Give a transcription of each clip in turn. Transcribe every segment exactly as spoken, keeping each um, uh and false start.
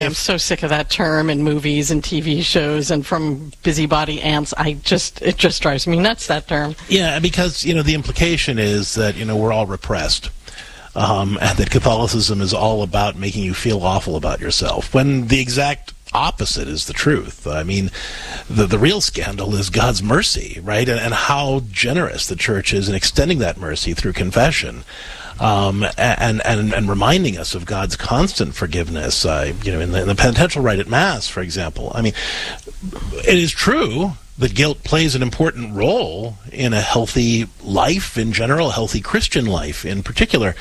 I'm so sick of that term in movies and T V shows and from busybody ants. I just, it just drives me nuts, that term. Yeah, because, you know, the implication is that, you know, we're all repressed. Um, and that Catholicism is all about making you feel awful about yourself, when the exact opposite is the truth. I mean, the the real scandal is God's mercy, right? And, and how generous the Church is in extending that mercy through confession. Um, and, and, and reminding us of God's constant forgiveness, uh, you know, in the, in the penitential rite at Mass, for example. I mean, it is true that guilt plays an important role in a healthy life in general, a healthy Christian life in particular.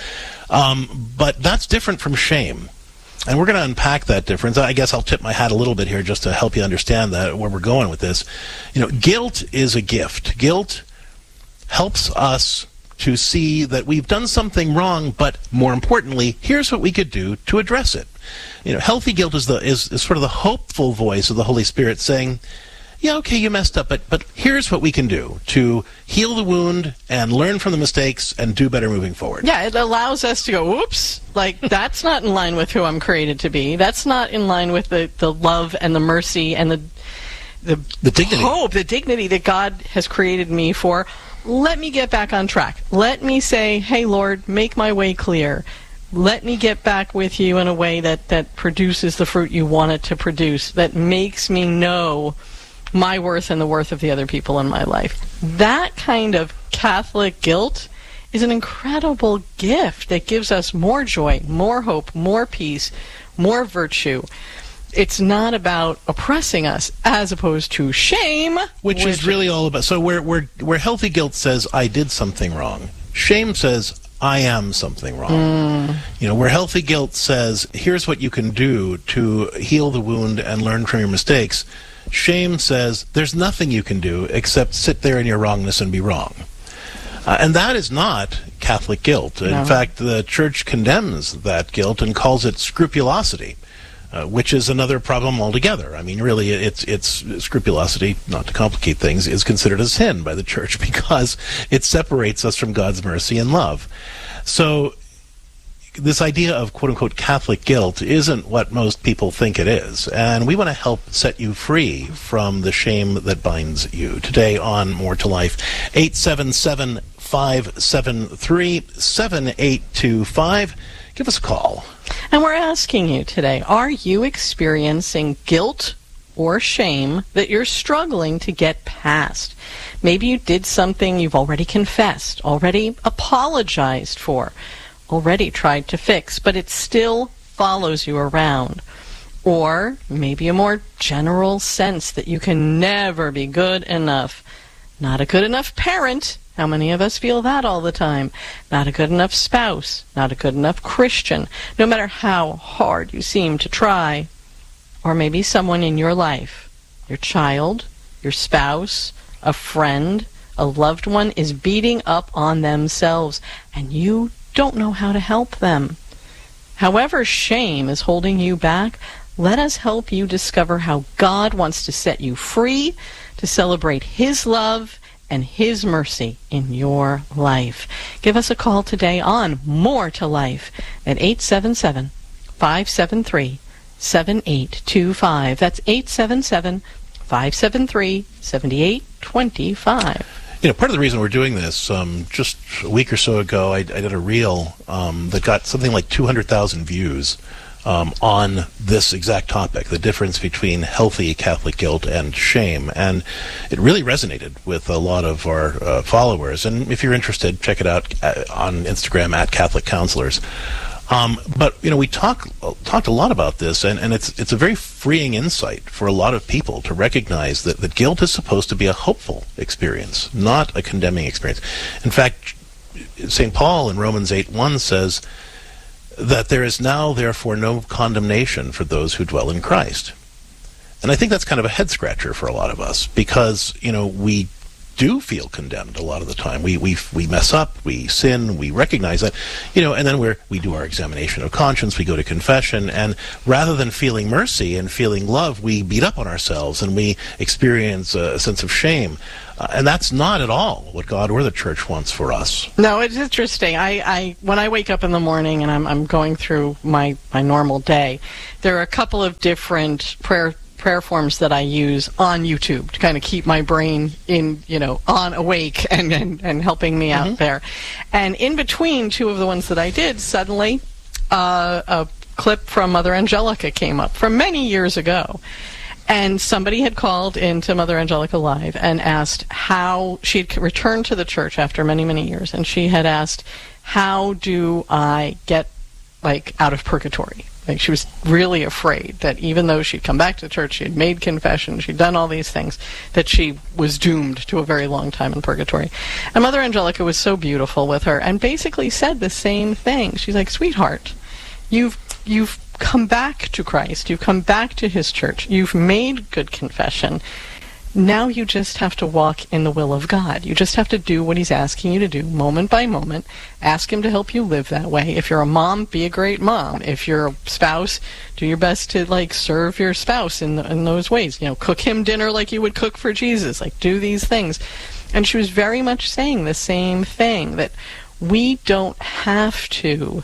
Um, but that's different from shame. And we're going to unpack that difference. I guess I'll tip my hat a little bit here just to help you understand that, where we're going with this. You know, guilt is a gift. Guilt helps us to see that we've done something wrong, but more importantly, here's what we could do to address it. You know, healthy guilt is the is, is sort of the hopeful voice of the Holy Spirit saying, yeah, okay, you messed up, but but here's what we can do to heal the wound and learn from the mistakes and do better moving forward. Yeah, it allows us to go, whoops, like that's not in line with who I'm created to be. That's not in line with the, the love and the mercy and the the, the dignity. hope, the dignity that God has created me for. Let me get back on track. Let me say, hey, Lord, make my way clear. Let me get back with you in a way that, that produces the fruit you want it to produce, that makes me know my worth and the worth of the other people in my life. That kind of Catholic guilt is an incredible gift that gives us more joy, more hope, more peace, more virtue. It's not about oppressing us, as opposed to shame, which, which is really all about. So where where where healthy guilt says I did something wrong, shame says I am something wrong. Mm. You know, where healthy guilt says here's what you can do to heal the wound and learn from your mistakes, shame says there's nothing you can do except sit there in your wrongness and be wrong. Uh, and that is not Catholic guilt. No. In fact, the Church condemns that guilt and calls it scrupulosity. Uh, which is another problem altogether. I mean, really, it's it's scrupulosity, not to complicate things, is considered a sin by the Church because it separates us from God's mercy and love. So this idea of quote-unquote Catholic guilt isn't what most people think it is, and we want to help set you free from the shame that binds you. Today on More to Life, eight seven seven, five seven three, seven eight two five. Give us a call. And we're asking you today, are you experiencing guilt or shame that you're struggling to get past? Maybe you did something you've already confessed, already apologized for, already tried to fix, but it still follows you around. Or maybe a more general sense that you can never be good enough. Not a good enough parent. How many of us feel that all the time? Not a good enough spouse, not a good enough Christian, no matter how hard you seem to try. Or maybe someone in your life, your child, your spouse, a friend, a loved one is beating up on themselves, and you don't know how to help them. However shame is holding you back, let us help you discover how God wants to set you free to celebrate His love and His mercy in your life. Give us a call today on More to Life at eight seven seven, five seven three, seven eight two five. That's eight seven seven, five seven three, seven eight two five. You know, part of the reason we're doing this, um, just a week or so ago, I, I did a reel um, that got something like two hundred thousand views Um, on this exact topic, the difference between healthy Catholic guilt and shame. And it really resonated with a lot of our uh, followers. And if you're interested, check it out uh, on Instagram at Catholic Counselors. Um, but, you know, we talk, talked a lot about this, and, and it's it's a very freeing insight for a lot of people to recognize that, that guilt is supposed to be a hopeful experience, not a condemning experience. In fact, Saint Paul in Romans eight one says that there is now, therefore, no condemnation for those who dwell in Christ. And I think that's kind of a head-scratcher for a lot of us, because, you know, we do feel condemned a lot of the time. We we we mess up, we sin, we recognize that, you know, and then we're we do our examination of conscience, we go to confession, and rather than feeling mercy and feeling love, we beat up on ourselves and we experience a sense of shame. Uh, and that's not at all what God or the church wants for us. No, it's interesting. I, I when I wake up in the morning and I'm I'm going through my, my normal day, there are a couple of different prayer prayer forms that I use on YouTube to kind of keep my brain in, you know, on awake and, and, and helping me out mm-hmm. there. And in between two of the ones that I did, suddenly uh, a clip from Mother Angelica came up from many years ago. And somebody had called into Mother Angelica Live and asked how she had returned to the church after many, many years. And she had asked, how do I get, like, out of purgatory? Like, she was really afraid that even though she'd come back to the church, she had made confession, she'd done all these things, that she was doomed to a very long time in purgatory. And Mother Angelica was so beautiful with her and basically said the same thing. She's like, sweetheart, you've you've come back to Christ, you've come back to his church, you've made good confession. Now you just have to walk in the will of God. You just have to do what he's asking you to do, moment by moment. Ask him to help you live that way. If you're a mom, be a great mom. If you're a spouse, do your best to, like, serve your spouse in, the, in those ways. You know, cook him dinner like you would cook for Jesus. Like, do these things. And she was very much saying the same thing, that we don't have to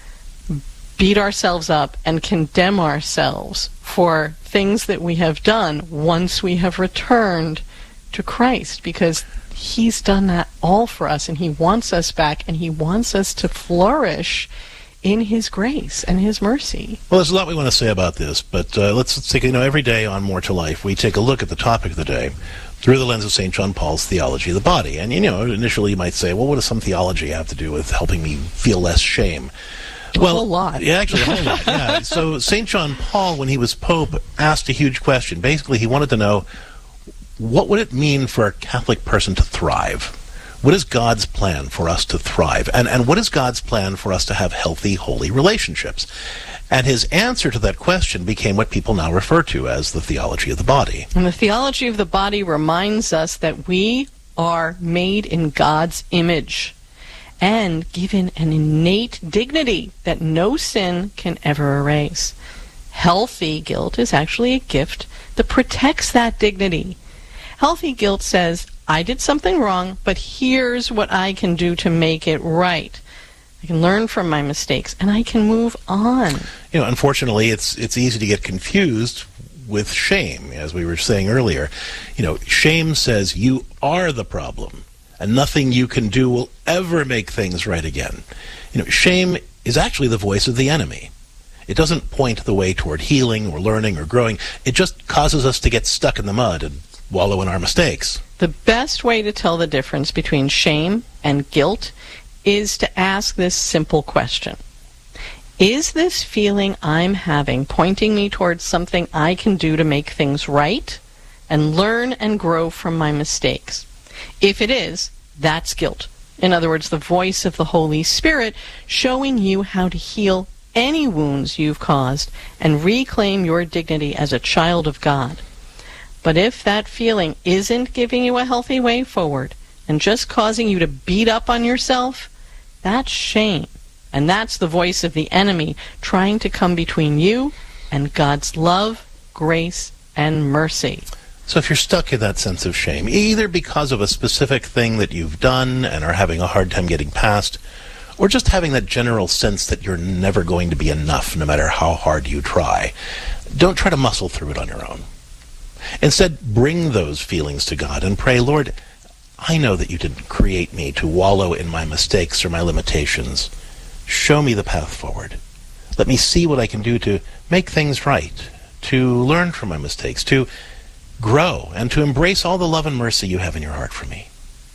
beat ourselves up and condemn ourselves for things that we have done once we have returned to Christ, because he's done that all for us, and he wants us back, and he wants us to flourish in his grace and his mercy. Well, there's a lot we want to say about this, but uh, let's, let's take, you know, every day on More to Life, we take a look at the topic of the day through the lens of Saint John Paul's theology of the body. And, you know, initially you might say, well, what does some theology have to do with helping me feel less shame? Well, a whole lot. Yeah, actually, a whole lot. Yeah. So Saint John Paul, when he was Pope, asked a huge question. Basically, he wanted to know, what would it mean for a Catholic person to thrive? What is God's plan for us to thrive? And, and what is God's plan for us to have healthy, holy relationships? And his answer to that question became what people now refer to as the theology of the body. And the theology of the body reminds us that we are made in God's image and given an innate dignity that no sin can ever erase. Healthy guilt is actually a gift that protects that dignity. Healthy guilt says, I did something wrong, but here's what I can do to make it right. I can learn from my mistakes, and I can move on. You know, unfortunately, it's it's easy to get confused with shame, as we were saying earlier. You know, shame says you are the problem, and nothing you can do will ever make things right again. You know, shame is actually the voice of the enemy. It doesn't point the way toward healing or learning or growing. It just causes us to get stuck in the mud and wallow in our mistakes. The best way to tell the difference between shame and guilt is to ask this simple question. Is this feeling I'm having pointing me towards something I can do to make things right and learn and grow from my mistakes? If it is, that's guilt. In other words, the voice of the Holy Spirit showing you how to heal any wounds you've caused and reclaim your dignity as a child of God. But if that feeling isn't giving you a healthy way forward and just causing you to beat up on yourself, that's shame. And that's the voice of the enemy trying to come between you and God's love, grace, and mercy. So if you're stuck in that sense of shame, either because of a specific thing that you've done and are having a hard time getting past, or just having that general sense that you're never going to be enough no matter how hard you try, don't try to muscle through it on your own. Instead, bring those feelings to God and pray, Lord, I know that you didn't create me to wallow in my mistakes or my limitations. Show me the path forward. Let me see what I can do to make things right, to learn from my mistakes, to grow, and to embrace all the love and mercy you have in your heart for me.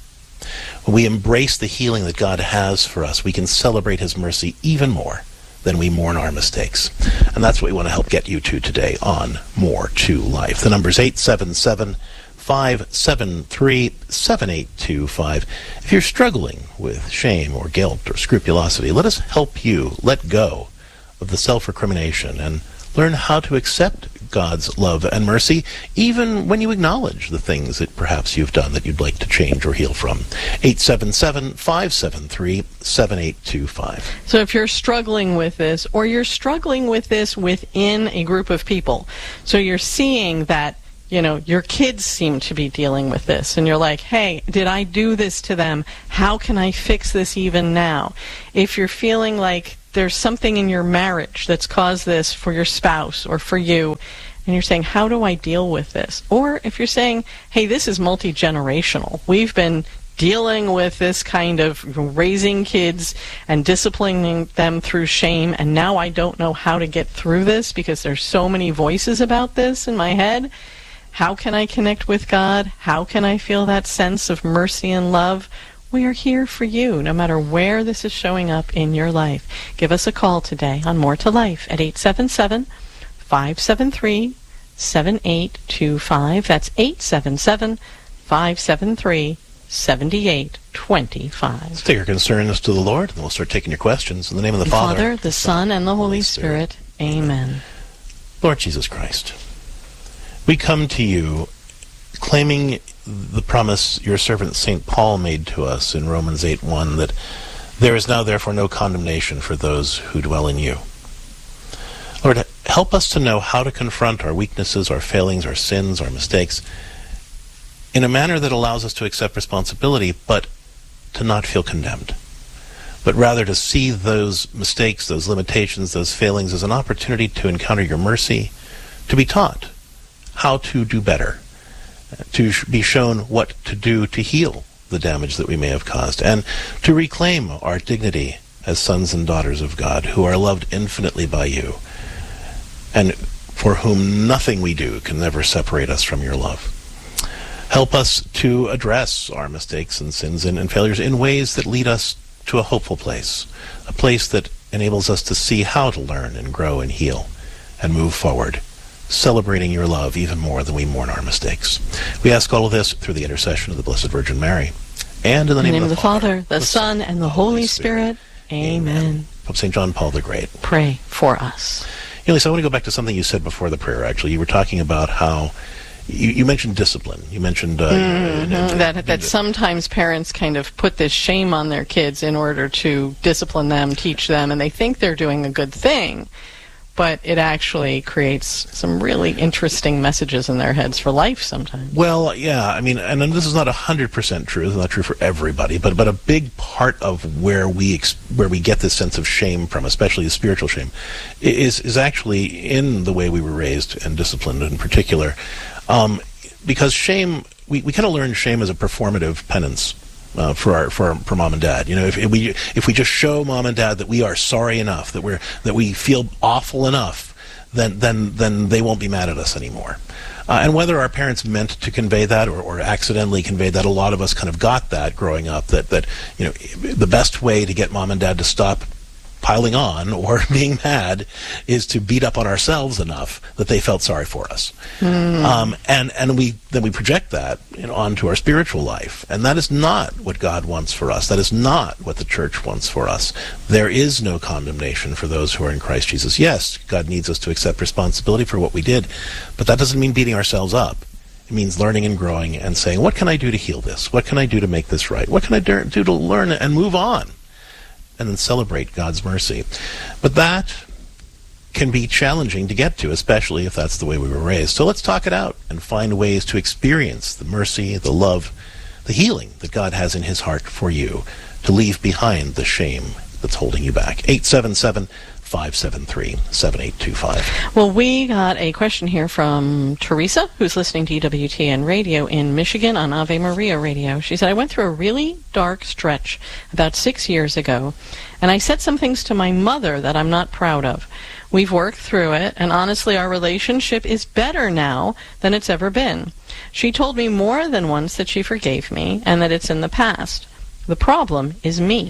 When we embrace the healing that God has for us, we can celebrate his mercy even more than we mourn our mistakes. And that's what we want to help get you to today on More to Life. The number's eight seven seven, five seven three, seven eight two five. If you're struggling with shame or guilt or scrupulosity, let us help you let go of the self-recrimination and learn how to accept God's love and mercy, even when you acknowledge the things that perhaps you've done that you'd like to change or heal from. eight seven seven, five seven three, seven eight two five. So if you're struggling with this, or you're struggling with this within a group of people, so you're seeing that, you know, your kids seem to be dealing with this, and you're like, hey, did I do this to them? How can I fix this even now? If you're feeling like there's something in your marriage that's caused this for your spouse or for you, and you're saying, how do I deal with this? Or if you're saying, hey, this is multi-generational. We've been dealing with this kind of raising kids and disciplining them through shame, and now I don't know how to get through this because there's so many voices about this in my head. How can I connect with God? How can I feel that sense of mercy and love? We are here for you, no matter where this is showing up in your life. Give us a call today on More to Life at eight seven seven, five seven three, seven eight two five. That's eight seven seven, five seven three, seven eight two five. Let's take our concerns to the Lord, and then we'll start taking your questions. In the name of the, the Father, Father, the Son, and the Holy Spirit. Spirit. Amen. Lord Jesus Christ, we come to you claiming the promise your servant Saint Paul made to us in Romans eight one, that there is now therefore no condemnation for those who dwell in you. Lord, help us to know how to confront our weaknesses, our failings, our sins, our mistakes, in a manner that allows us to accept responsibility, but to not feel condemned, but rather to see those mistakes, those limitations, those failings as an opportunity to encounter your mercy, to be taught how to do better, to be shown what to do to heal the damage that we may have caused, and to reclaim our dignity as sons and daughters of God, who are loved infinitely by you, and for whom nothing we do can ever separate us from your love. Help us to address our mistakes and sins and, and failures in ways that lead us to a hopeful place, a place that enables us to see how to learn and grow and heal and move forward, celebrating your love even more than we mourn our mistakes. We ask all of this through the intercession of the Blessed Virgin Mary, and in the name, in the name of the, of the Father, Father, the, the Son, and the Holy Spirit. Spirit. Amen. Amen. Pope Saint John Paul the Great, pray for us. You know, Lisa, I want to go back to something you said before the prayer, actually. You were talking about how You, you mentioned discipline. You mentioned uh, mm-hmm. uh, that that sometimes parents kind of put this shame on their kids in order to discipline them, teach them, and they think they're doing a good thing, but it actually creates some really interesting messages in their heads for life sometimes. Well, yeah, I mean, and this is not one hundred percent true. It's not true for everybody, but but a big part of where we ex- where we get this sense of shame from, especially the spiritual shame, is is actually in the way we were raised and disciplined in particular. Um, because shame, we, we kind of learn shame as a performative penance uh, for our for, our, for mom and dad. You know, if, if we if we just show mom and dad that we are sorry enough, that we're that we feel awful enough, then then then they won't be mad at us anymore. Uh, and whether our parents meant to convey that or, or accidentally conveyed that, a lot of us kind of got that growing up. That that you know, the best way to get mom and dad to stop piling on or being mad is to beat up on ourselves enough that they felt sorry for us. Mm. Um, and and we then we project that, you know, onto our spiritual life. And that is not what God wants for us. That is not what the church wants for us. There is no condemnation for those who are in Christ Jesus. Yes, God needs us to accept responsibility for what we did, but that doesn't mean beating ourselves up. It means learning and growing and saying, what can I do to heal this? What can I do to make this right? What can I do to learn and move on? And then celebrate God's mercy. But that can be challenging to get to, especially if that's the way we were raised. So let's talk it out and find ways to experience the mercy, the love, the healing that God has in his heart for you, to leave behind the shame that's holding you back. eight seven seven, five seven three, seven eight two five. Well, we got a question here from Teresa, who's listening to E W T N Radio in Michigan on Ave Maria Radio. She said, I went through a really dark stretch about six years ago, and I said some things to my mother that I'm not proud of. We've worked through it, and honestly, our relationship is better now than it's ever been. She told me more than once that she forgave me and that it's in the past. The problem is me.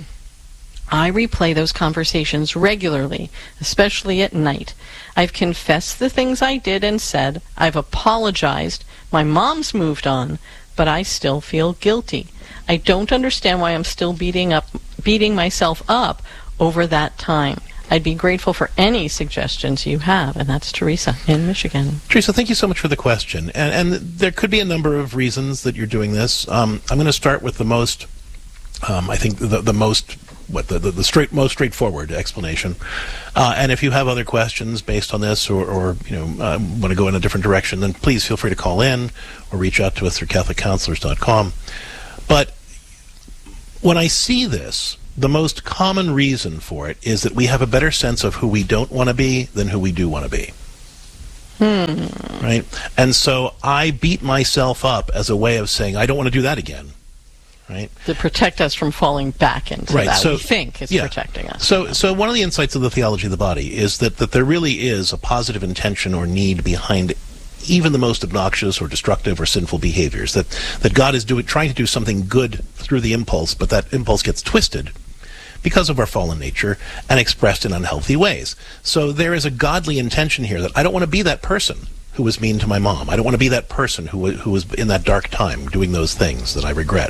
I replay those conversations regularly, especially at night. I've confessed the things I did and said. I've apologized. My mom's moved on, but I still feel guilty. I don't understand why I'm still beating up, beating myself up over that time. I'd be grateful for any suggestions you have, and that's Teresa in Michigan. Teresa, thank you so much for the question. And, and there could be a number of reasons that you're doing this. Um, I'm going to start with the most, um, I think, the, the most, what the, the, the straight, most straightforward explanation. Uh, and if you have other questions based on this, or, or you know, uh, want to go in a different direction, then please feel free to call in or reach out to us through Catholic Counselors dot com. But when I see this, the most common reason for it is that we have a better sense of who we don't want to be than who we do want to be. Hmm. Right? And so I beat myself up as a way of saying, I don't want to do that again. Right? To protect us from falling back into right. that. So, we think it's yeah. protecting us. So, so one of the insights of the theology of the body is that, that there really is a positive intention or need behind even the most obnoxious or destructive or sinful behaviors, that, that God is doing, trying to do something good through the impulse, but that impulse gets twisted because of our fallen nature and expressed in unhealthy ways. So there is a godly intention here that I don't want to be that person who was mean to my mom. I don't want to be that person who, who was in that dark time doing those things that I regret.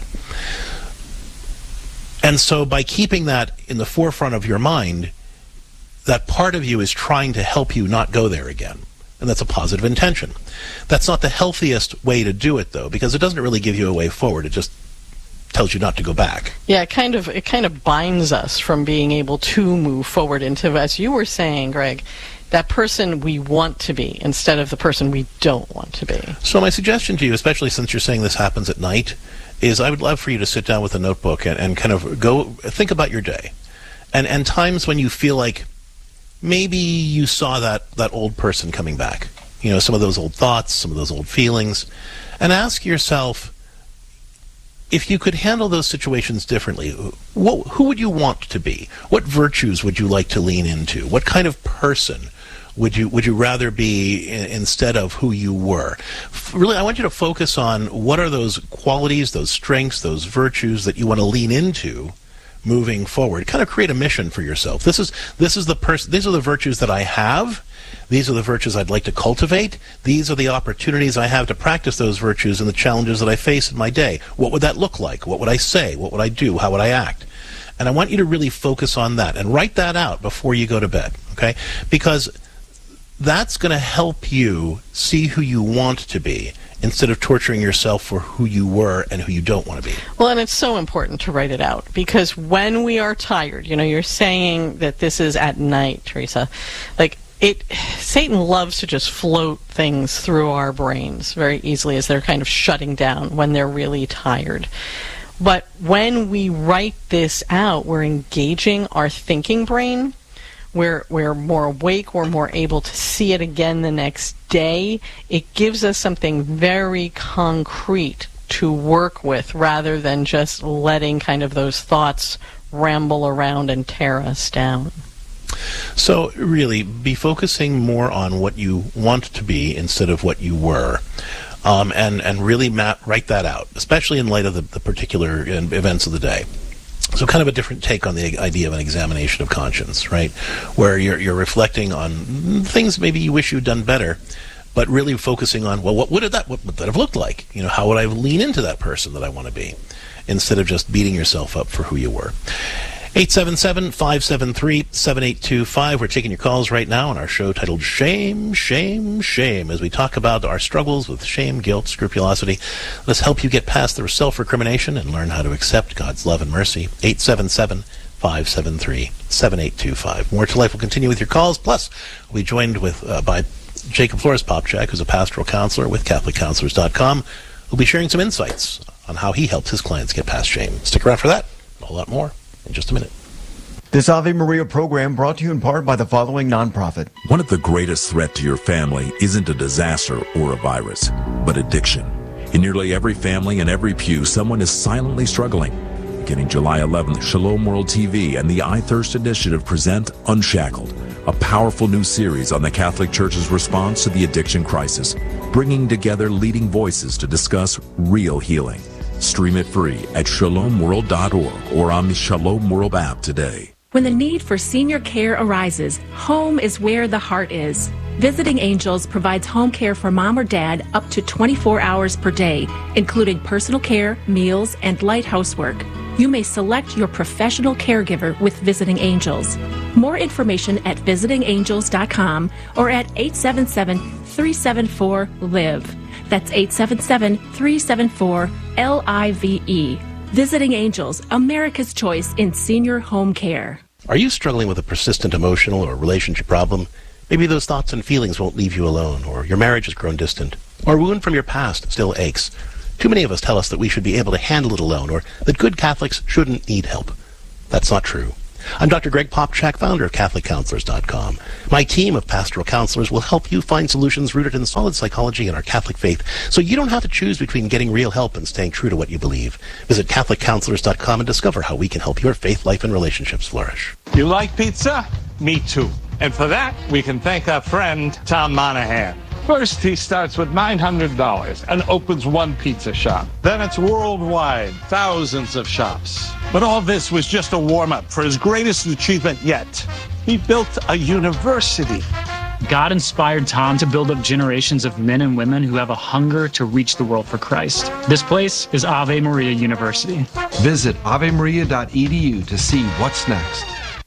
And so by keeping that in the forefront of your mind, that part of you is trying to help you not go there again. And that's a positive intention. That's not the healthiest way to do it, though, because it doesn't really give you a way forward. It just tells you not to go back. Yeah, it kind of it kind of binds us from being able to move forward into, as you were saying, Greg, that person we want to be instead of the person we don't want to be. So my suggestion to you, especially since you're saying this happens at night, is I would love for you to sit down with a notebook and, and kind of go think about your day. And and times when you feel like maybe you saw that, that old person coming back. You know, some of those old thoughts, some of those old feelings. And ask yourself, if you could handle those situations differently, what, who would you want to be? What virtues would you like to lean into? What kind of person would you would you rather be in, instead of who you were? Really, I want you to focus on what are those qualities, those strengths, those virtues that you want to lean into moving forward. Kind of create a mission for yourself. This is this is the person. These are the virtues that I have. These are the virtues I'd like to cultivate. These are the opportunities I have to practice those virtues and the challenges that I face in my day. What would that look like? What would I say? What would I do? How would I act? And I want you to really focus on that and write that out before you go to bed, okay? Because that's going to help you see who you want to be instead of torturing yourself for who you were and who you don't want to be. Well, and it's so important to write it out, because when we are tired, you know, you're saying that this is at night, Teresa, like, It, Satan loves to just float things through our brains very easily as they're kind of shutting down when they're really tired. But when we write this out, we're engaging our thinking brain. We're, we're more awake. We're more able to see it again the next day. It gives us something very concrete to work with rather than just letting kind of those thoughts ramble around and tear us down. So really, be focusing more on what you want to be instead of what you were, um, and and really map, write that out, especially in light of the, the particular events of the day. So kind of a different take on the idea of an examination of conscience, right? Where you're you're reflecting on things maybe you wish you'd done better, but really focusing on, well, what would that what would that have looked like? You know, how would I lean into that person that I want to be, instead of just beating yourself up for who you were. eight seven seven, five seven three, seven eight two five. We're taking your calls right now on our show titled Shame, Shame, Shame, as we talk about our struggles with shame, guilt, scrupulosity. Let's help you get past the self-recrimination and learn how to accept God's love and mercy. eight seven seven, five seven three, seven eight two five. More to Life will continue with your calls. Plus, we'll be joined with uh, by Jacob Flores Popchak, who's a pastoral counselor with Catholic Counselors dot com. We'll be sharing some insights on how he helps his clients get past shame. Stick around for that. A whole lot more in just a minute. This Ave Maria program brought to you in part by the following nonprofit. One of the greatest threats to your family isn't a disaster or a virus, but addiction. In nearly every family and every pew, someone is silently struggling. Beginning July eleventh, Shalom World T V and the I Thirst Initiative present Unshackled, a powerful new series on the Catholic Church's response to the addiction crisis, bringing together leading voices to discuss real healing. Stream it free at shalom world dot org or on the Shalom World app today. When the need for senior care arises, home is where the heart is. Visiting Angels provides home care for mom or dad up to twenty-four hours per day, including personal care, meals, and light housework. you may select your professional caregiver with Visiting Angels. More information at visiting angels dot com or at eight seven seven, three seven four, L I V E. That's eight seven seven, three seven four, L I V E. Visiting Angels, America's choice in senior home care. Are you struggling with a persistent emotional or relationship problem? Maybe those thoughts and feelings won't leave you alone, or your marriage has grown distant, or a wound from your past still aches. Too many of us tell us that we should be able to handle it alone, or that good Catholics shouldn't need help. That's not true. I'm Doctor Greg Popchak, founder of Catholic Counselors dot com. My team of pastoral counselors will help you find solutions rooted in solid psychology and our Catholic faith, so you don't have to choose between getting real help and staying true to what you believe. Visit Catholic Counselors dot com and discover how we can help your faith, life, and relationships flourish. You like pizza? Me too. And for that, we can thank our friend, Tom Monahan. First, he starts with nine hundred dollars and opens one pizza shop. Then it's worldwide, thousands of shops. But all this was just a warm-up for his greatest achievement yet. He built a university. God inspired Tom to build up generations of men and women who have a hunger to reach the world for Christ. This place is Ave Maria University. Visit ave maria dot e d u to see what's next.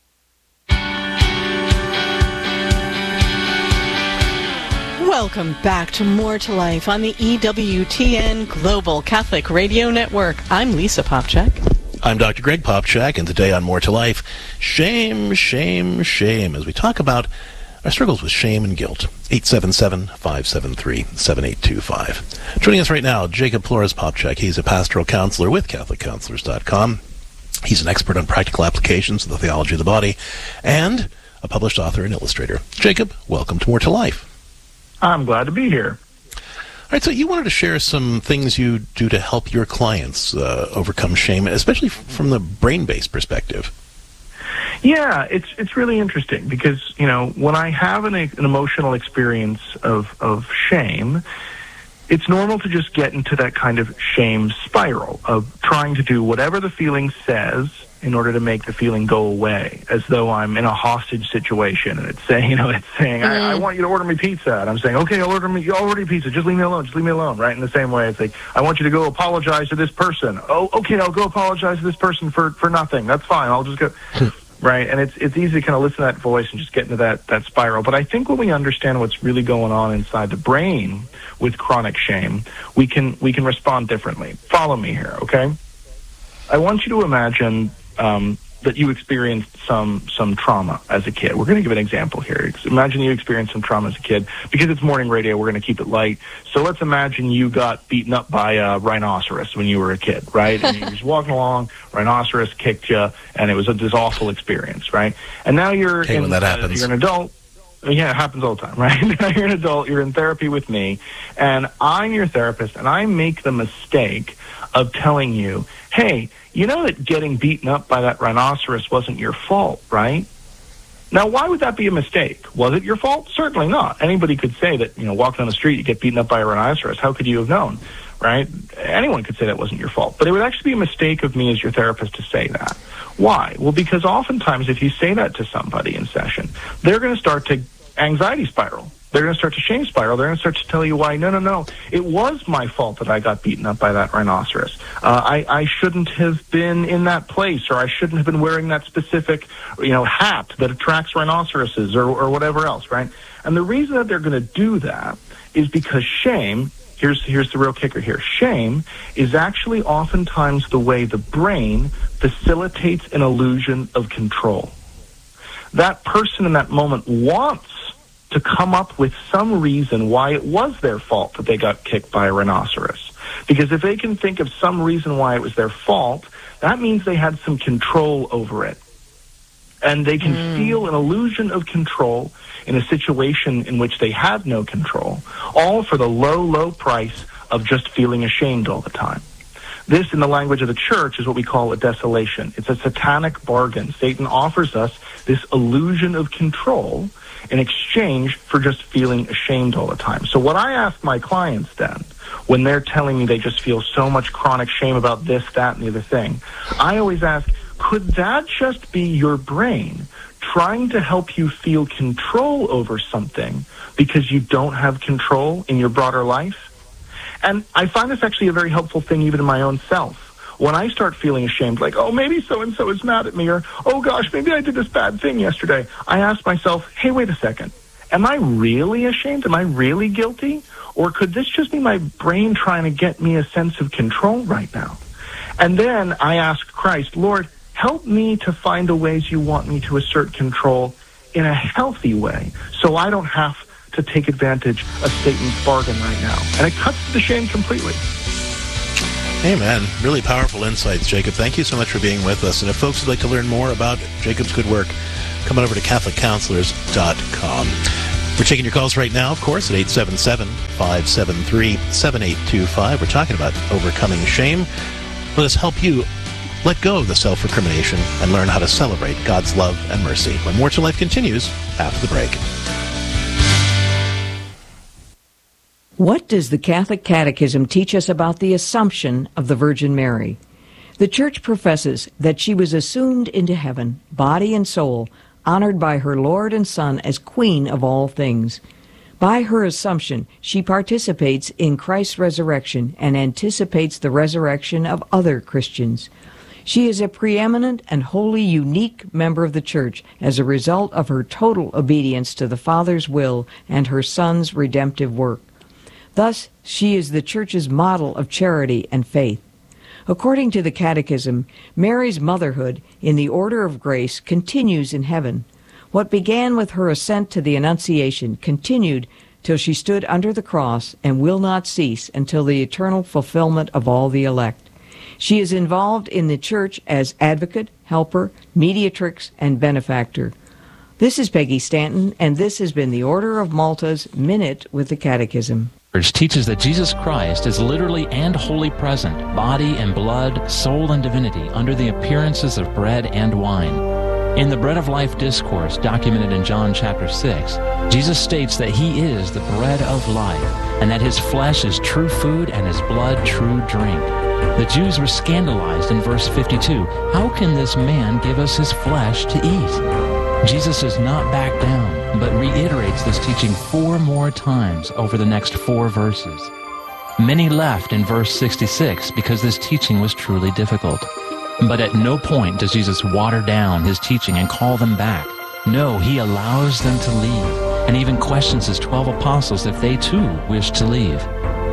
Welcome back to More to Life on the E W T N Global Catholic Radio Network. I'm Lisa Popchak. I'm Doctor Greg Popchak, and today on More to Life, shame, shame, shame, as we talk about our struggles with shame and guilt. eight seven seven, five seven three, seven eight two five. Joining us right now, Jacob Flores Popchak. He's a pastoral counselor with Catholic Counselors dot com. He's an expert on practical applications of the theology of the body, and a published author and illustrator. Jacob, welcome to More to Life. I'm glad to be here. All right, so you wanted to share some things you do to help your clients uh, overcome shame, especially f- from the brain-based perspective. Yeah, it's it's really interesting because, you know, when I have an, an emotional experience of, of shame, it's normal to just get into that kind of shame spiral of trying to do whatever the feeling says in order to make the feeling go away, as though I'm in a hostage situation, and it's saying, you know, it's saying, mm. I, I want you to order me pizza, and I'm saying, okay, I'll order me, I'll order you pizza, just leave me alone, just leave me alone, right? In the same way, it's like, I want you to go apologize to this person. Oh, okay, I'll go apologize to this person for, for nothing. That's fine, I'll just go, right? And it's it's easy to kind of listen to that voice and just get into that, that spiral. But I think when we understand what's really going on inside the brain with chronic shame, we can we can respond differently. Follow me here, okay? I want you to imagine Um, that you experienced some some trauma as a kid. We're going to give an example here. Imagine you experienced some trauma as a kid. Because it's morning radio, we're going to keep it light. So let's imagine you got beaten up by a rhinoceros when you were a kid, right? And you were just walking along, rhinoceros kicked you, and it was a, this awful experience, right? And now you're, okay, in, when that uh, happens. you're an adult. Yeah, it happens all the time, right? Now you're an adult, you're in therapy with me, and I'm your therapist, and I make the mistake of telling you, hey, you know that getting beaten up by that rhinoceros wasn't your fault, right? Now, why would that be a mistake? Was it your fault? Certainly not. Anybody could say that, you know, walking down the street, you get beaten up by a rhinoceros. How could you have known, right? Anyone could say that wasn't your fault. But it would actually be a mistake of me as your therapist to say that. Why? Well, because oftentimes if you say that to somebody in session, they're going to start to anxiety spiral. They're going to start to shame spiral. They're going to start to tell you why, no, no, no, it was my fault that I got beaten up by that rhinoceros. Uh, I, I shouldn't have been in that place, or I shouldn't have been wearing that specific, you know, hat that attracts rhinoceroses, or, or whatever else, right? And the reason that they're going to do that is because shame, here's, here's the real kicker here, shame is actually oftentimes the way the brain facilitates an illusion of control. That person in that moment wants to come up with some reason why it was their fault that they got kicked by a rhinoceros. Because if they can think of some reason why it was their fault, that means they had some control over it. And they can mm. feel an illusion of control in a situation in which they had no control, all for the low, low price of just feeling ashamed all the time. This, in the language of the church, is what we call a desolation. It's a satanic bargain. Satan offers us this illusion of control in exchange for just feeling ashamed all the time. So what I ask my clients then, when they're telling me they just feel so much chronic shame about this, that, and the other thing, I always ask, could that just be your brain trying to help you feel control over something because you don't have control in your broader life? And I find this actually a very helpful thing even in my own self. when I start feeling ashamed, like, oh, maybe so-and-so is mad at me, or, oh, gosh, maybe I did this bad thing yesterday, I ask myself, hey, wait a second. Am I really ashamed? Am I really guilty? Or could this just be my brain trying to get me a sense of control right now? And then I ask Christ, Lord, help me to find the ways you want me to assert control in a healthy way so I don't have to take advantage of Satan's bargain right now. And it cuts the shame completely. Amen. Really powerful insights, Jacob. Thank you so much for being with us. And if folks would like to learn more about Jacob's good work, come on over to Catholic Counselors dot com. We're taking your calls right now, of course, at eight seven seven, five seven three, seven eight two five. We're talking about overcoming shame. Let us help you let go of the self-recrimination and learn how to celebrate God's love and mercy. When More to Life continues after the break. What does the Catholic Catechism teach us about the Assumption of the Virgin Mary? The Church professes that she was assumed into heaven, body and soul, honored by her Lord and Son as Queen of all things. By her Assumption, she participates in Christ's resurrection and anticipates the resurrection of other Christians. She is a preeminent and wholly unique member of the Church as a result of her total obedience to the Father's will and her Son's redemptive work. Thus, she is the Church's model of charity and faith. According to the Catechism, Mary's motherhood in the order of grace continues in heaven. What began with her ascent to the Annunciation continued till she stood under the cross and will not cease until the eternal fulfillment of all the elect. She is involved in the Church as advocate, helper, mediatrix, and benefactor. This is Peggy Stanton, and this has been the Order of Malta's Minute with the Catechism. Church teaches that Jesus Christ is literally and wholly present, body and blood, soul and divinity, under the appearances of bread and wine. In the Bread of Life discourse documented in John chapter six, Jesus states that he is the bread of life, and that his flesh is true food and his blood true drink. The Jews were scandalized in verse fifty-two. How can this man give us his flesh to eat? Jesus does not back down, but reiterates this teaching four more times over the next four verses. Many left in verse sixty-six because this teaching was truly difficult. But at no point does Jesus water down his teaching and call them back. No, he allows them to leave, and even questions his twelve apostles if they too wish to leave.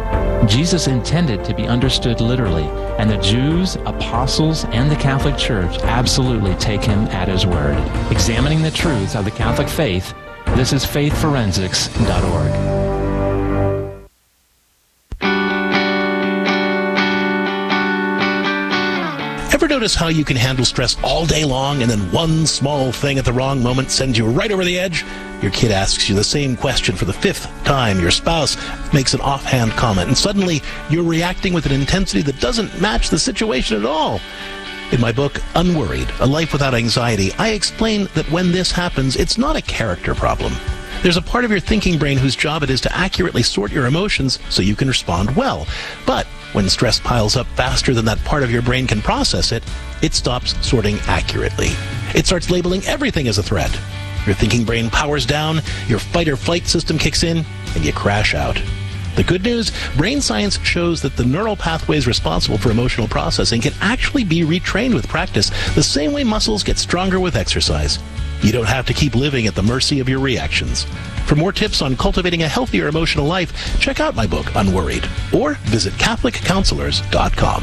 Jesus intended to be understood literally, and the Jews, apostles, and the Catholic Church absolutely take him at his word. Examining the truths of the Catholic faith, this is faith forensics dot org. Ever notice how you can handle stress all day long and then one small thing at the wrong moment sends you right over the edge? Your kid asks you the same question for the fifth time. Your spouse makes an offhand comment, and suddenly you're reacting with an intensity that doesn't match the situation at all. In my book, Unworried, A Life Without Anxiety, I explain that when this happens, it's not a character problem. There's a part of your thinking brain whose job it is to accurately sort your emotions so you can respond well. But when stress piles up faster than that part of your brain can process it, it stops sorting accurately. It starts labeling everything as a threat. Your thinking brain powers down, your fight-or-flight system kicks in, and you crash out. The good news, brain science shows that the neural pathways responsible for emotional processing can actually be retrained with practice, the same way muscles get stronger with exercise. You don't have to keep living at the mercy of your reactions. For more tips on cultivating a healthier emotional life, check out my book, Unworried, or visit Catholic Counselors dot com.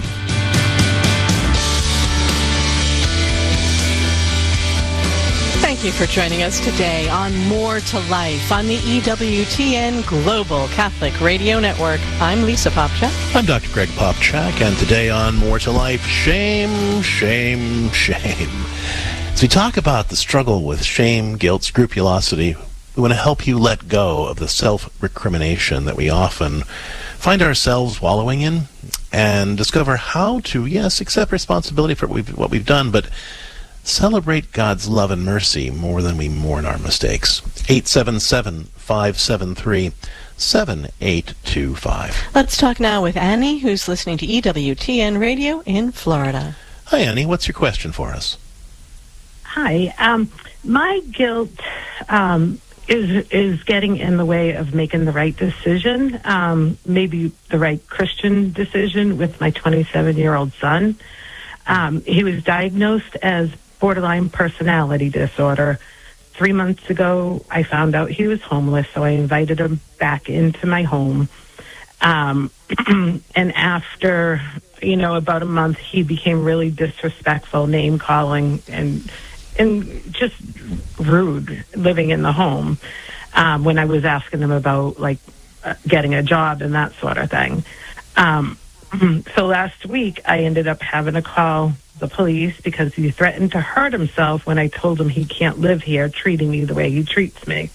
Thank you for joining us today on More to Life on the E W T N Global Catholic Radio Network. I'm Lisa Popchak. I'm Doctor Greg Popchak, and today on More to Life, shame, shame, shame. As we talk about the struggle with shame, guilt, scrupulosity, we want to help you let go of the self-recrimination that we often find ourselves wallowing in, and discover how to, yes, accept responsibility for what we've, what we've done, but celebrate God's love and mercy more than we mourn our mistakes. eight seven seven, five seven three, seven eight two five. Let's talk now with Annie, who's listening to E W T N Radio in Florida. Hi, Annie. What's your question for us? Hi. Um, my guilt um, is is getting in the way of making the right decision, um, maybe the right Christian decision with my twenty-seven-year-old son. Um, he was diagnosed as borderline personality disorder. Three months ago, I found out he was homeless, so I invited him back into my home. Um, and after, you know, about a month, he became really disrespectful, name-calling, and and just rude living in the home um, when I was asking him about, like, uh, getting a job and that sort of thing. Um, so last week, I ended up having to call the police because he threatened to hurt himself when I told him he can't live here, treating me the way he treats me.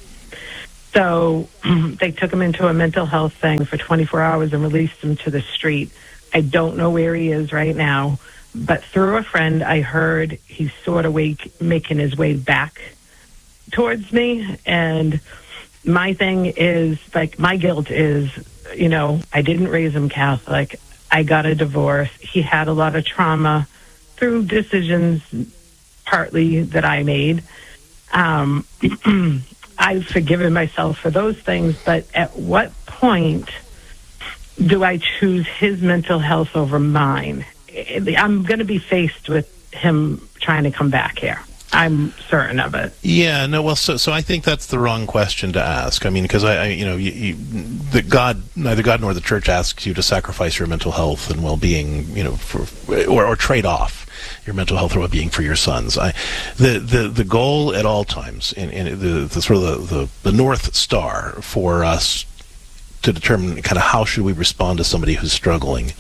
So they took him into a mental health thing for twenty-four hours and released him to the street. I don't know where he is right now, but through a friend, I heard he's sort of wake, making his way back towards me. And my thing is, like, my guilt is, you know, I didn't raise him Catholic. I got a divorce. He had a lot of trauma through decisions partly that I made. Um, I've forgiven myself for those things, but at what point do I choose his mental health over mine? I'm going to be faced with him trying to come back here. I'm certain of it. Yeah, no, well, so so I think that's the wrong question to ask. I mean, because I, I, you know, you, you, the God, neither God nor the Church asks you to sacrifice your mental health and well-being, you know, for or, or trade off your mental health or well-being for your sons. I, the the the goal at all times, in, in the, the sort of the, the the North Star for us to determine kind of how should we respond to somebody who's struggling,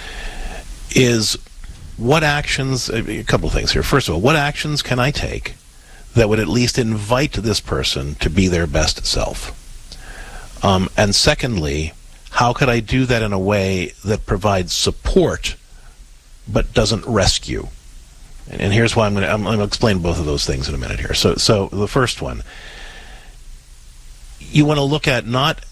is what actions, a couple of things here. First of all, what actions can I take that would at least invite this person to be their best self? Um, and secondly, how could I do that in a way that provides support but doesn't rescue? And, and here's why I'm going to I'm going to explain both of those things in a minute here. So, so the first one, you want to look at not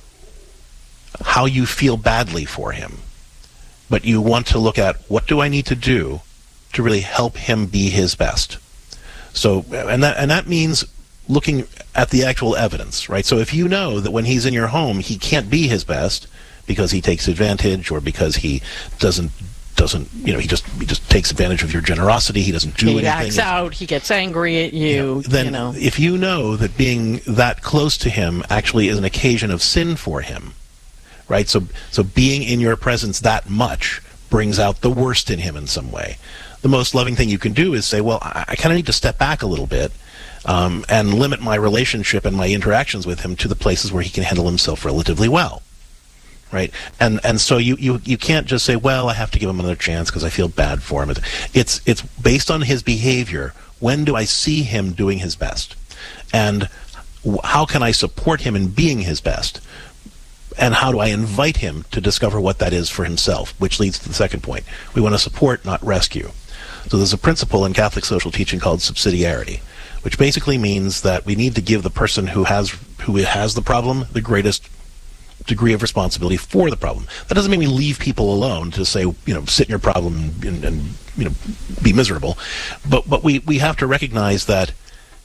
how you feel badly for him, but you want to look at what do I need to do to really help him be his best. So, and that and that means looking at the actual evidence, right? So if you know that when he's in your home, he can't be his best because he takes advantage or because he doesn't doesn't you know he just he just takes advantage of your generosity, he doesn't do he anything. He acts out, he gets angry at you. You know, then you know. If you know that being that close to him actually is an occasion of sin for him, right? So so being in your presence that much brings out the worst in him in some way. The most loving thing you can do is say, well, I, I kind of need to step back a little bit um, and limit my relationship and my interactions with him to the places where he can handle himself relatively well, right? And and so you, you, you can't just say, well, I have to give him another chance because I feel bad for him. It's, it's based on his behavior. When do I see him doing his best? And how can I support him in being his best? And how do I invite him to discover what that is for himself? Which leads to the second point. We want to support, not rescue. So there's a principle in Catholic social teaching called subsidiarity, which basically means that we need to give the person who has who has the problem the greatest degree of responsibility for the problem. That doesn't mean we leave people alone to say, you know, sit in your problem and, and you know, be miserable. But but we, we have to recognize that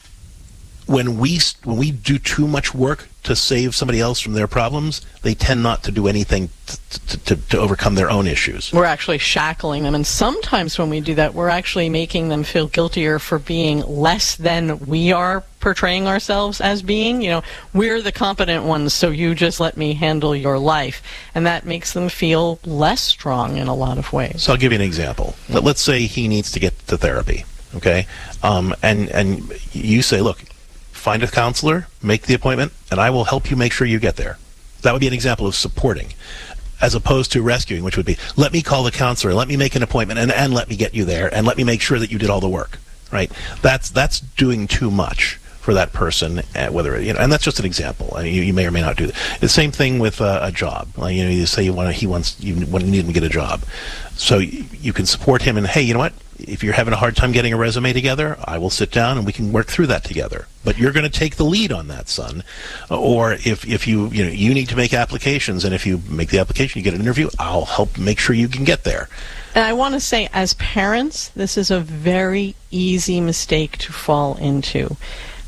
when we when we do too much work to save somebody else from their problems, they tend not to do anything to, to, to overcome their own issues. We're actually shackling them, and sometimes when we do that, we're actually making them feel guiltier for being less than we are portraying ourselves as being. You know, we're the competent ones, so you just let me handle your life. And that makes them feel less strong in a lot of ways. So I'll give you an example. Let, let's say he needs to get to therapy, okay? Um, and, and you say, look, find a counselor, make the appointment, and I will help you make sure you get there. That would be an example of supporting, as opposed to rescuing, which would be, let me call the counselor, let me make an appointment, and, and let me get you there, and let me make sure that you did all the work, right? That's that's doing too much for that person, uh, whether you know, and that's just an example. I mean, you, you may or may not do that. The same thing with uh, a job. Like, you know, you say you want to, he wants you want to need him to get a job, so you, you can support him. And hey, you know what? If you're having a hard time getting a resume together, I will sit down and we can work through that together. But you're going to take the lead on that, son. Or if if you you know you need to make applications, and if you make the application, you get an interview, I'll help make sure you can get there. And I want to say, as parents, this is a very easy mistake to fall into,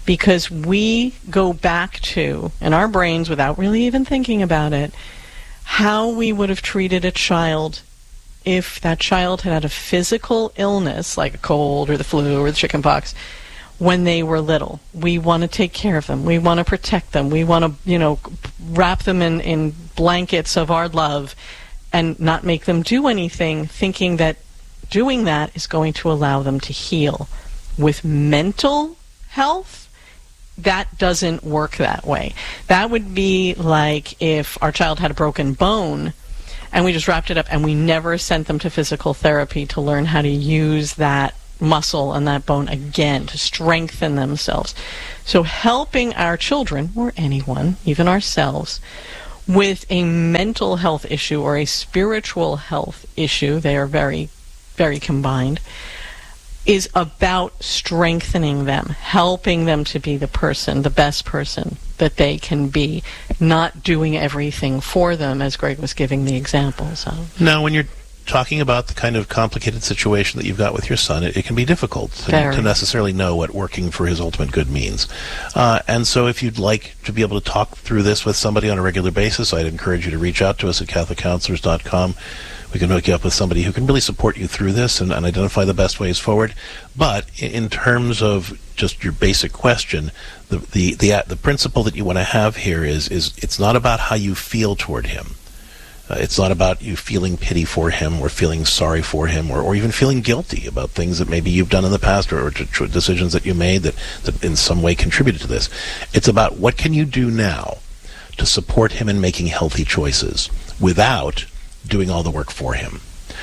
because we go back to, in our brains without really even thinking about it, how we would have treated a child if that child had had a physical illness, like a cold or the flu or the chicken pox, when they were little. We want to take care of them. We want to protect them. We want to, you know, wrap them in, in blankets of our love and not make them do anything, thinking that doing that is going to allow them to heal. With mental health, that doesn't work that way. That would be like if our child had a broken bone and we just wrapped it up and we never sent them to physical therapy to learn how to use that muscle and that bone again to strengthen themselves. So helping our children, or anyone, even ourselves, with a mental health issue or a spiritual health issue, they are very, very combined, is about strengthening them, helping them to be the person, the best person that they can be, not doing everything for them, as Greg was giving the examples of. Now, when you're talking about the kind of complicated situation that you've got with your son, it, it can be difficult to, to necessarily know what working for his ultimate good means. Uh, and so if you'd like to be able to talk through this with somebody on a regular basis, I'd encourage you to reach out to us at catholic counselors dot com. We can hook you up with somebody who can really support you through this and, and identify the best ways forward. But in terms of just your basic question, the the the, the principle that you want to have here is is it's not about how you feel toward him. Uh, it's not about you feeling pity for him or feeling sorry for him or, or even feeling guilty about things that maybe you've done in the past or, or t- t- decisions that you made that, that in some way contributed to this. It's about what can you do now to support him in making healthy choices without doing all the work for him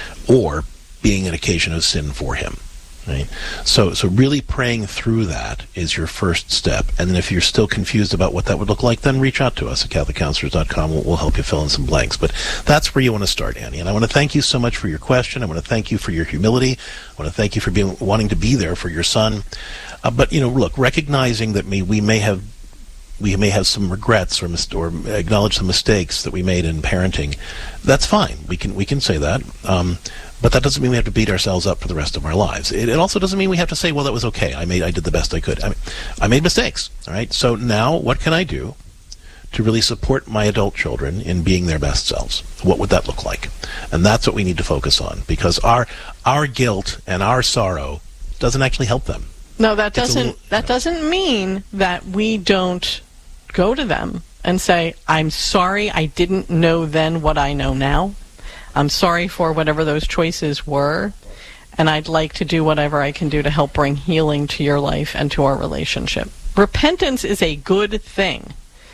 or being an occasion of sin for him. Right? So so really praying through that is your first step. And then if you're still confused about what that would look like, then reach out to us at catholic counselors dot com. We'll, we'll help you fill in some blanks. But that's where you want to start, Annie. And I want to thank you so much for your question. I want to thank you for your humility. I want to thank you for being wanting to be there for your son. Uh, but, you know, look, recognizing that me, we may have we may have some regrets or, mis- or acknowledge some mistakes that we made in parenting, that's fine. We can we can say that. Um, but that doesn't mean we have to beat ourselves up for the rest of our lives. It, it also doesn't mean we have to say, well, that was okay. I made I did the best I could. I mean, I made mistakes. All right. So now what can I do to really support my adult children in being their best selves? What would that look like? And that's what we need to focus on, because our our guilt and our sorrow doesn't actually help them. No, that doesn't little, that doesn't mean that we don't go to them and say, I'm sorry I didn't know then what I know now. I'm sorry for whatever those choices were, and I'd like to do whatever I can do to help bring healing to your life and to our relationship. Repentance is a good thing,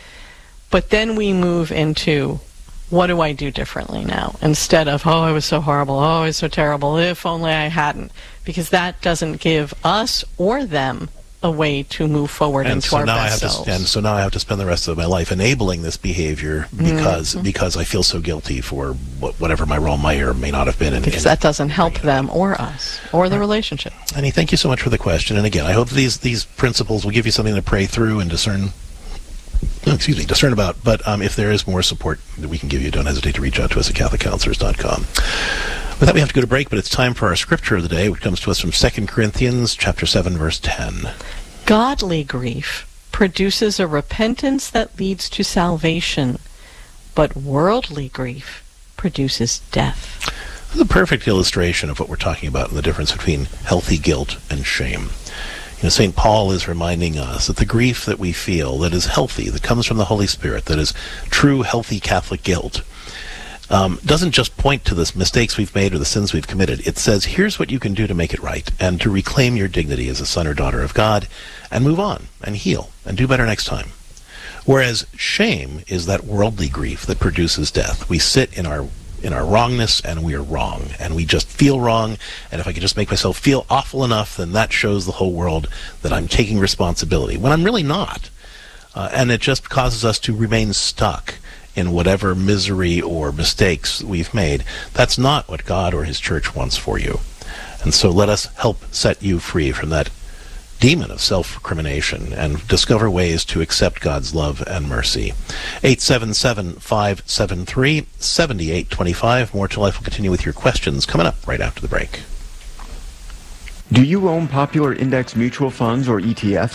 but then we move into, what do I do differently now? Instead of, oh, I was so horrible, oh, I was so terrible, if only I hadn't. Because that doesn't give us or them a way to move forward and into so our now best I have selves. To, and so now I have to spend the rest of my life enabling this behavior because mm-hmm. because I feel so guilty for wh- whatever my role may or may not have been. In, because in, that doesn't help them or us or the relationship. Annie, thank you so much for the question. And again, I hope these these principles will give you something to pray through and discern. Oh, excuse me, discern about. But um, if there is more support that we can give you, don't hesitate to reach out to us at catholic counselors dot com. With that, we have to go to break, but it's time for our scripture of the day, which comes to us from Second Corinthians chapter seven, verse ten. Godly grief produces a repentance that leads to salvation, but worldly grief produces death. This is a perfect illustration of what we're talking about and the difference between healthy guilt and shame. You know, Saint Paul is reminding us that the grief that we feel that is healthy, that comes from the Holy Spirit, that is true, healthy Catholic guilt, Um, doesn't just point to the mistakes we've made or the sins we've committed. It says, here's what you can do to make it right and to reclaim your dignity as a son or daughter of God and move on and heal and do better next time. Whereas shame is that worldly grief that produces death. We sit in our in our wrongness and we are wrong and we just feel wrong, and if I can just make myself feel awful enough, then that shows the whole world that I'm taking responsibility when I'm really not. Uh, and it just causes us to remain stuck in whatever misery or mistakes we've made. That's not what God or his church wants for you. And so let us help set you free from that demon of self-recrimination and discover ways to accept God's love and mercy. eight seven seven, five seven three, seven eight two five. More to Life will continue with your questions coming up right after the break. Do you own popular index mutual funds or E T Fs?